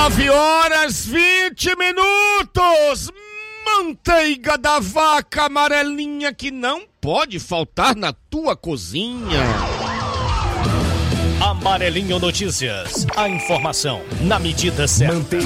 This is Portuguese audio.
9h20. Manteiga da vaca amarelinha que não pode faltar na tua cozinha. Amarelinho Notícias. A informação na medida certa.